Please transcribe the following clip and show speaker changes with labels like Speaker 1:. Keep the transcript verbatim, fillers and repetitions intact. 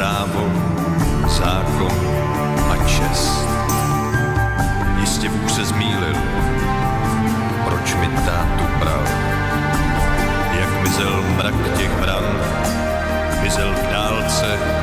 Speaker 1: právo, zákon a čest. Jistě Bůh se zmýlil, proč mi tátu bral. Jak mizel mrak těch bran, mizel v dálce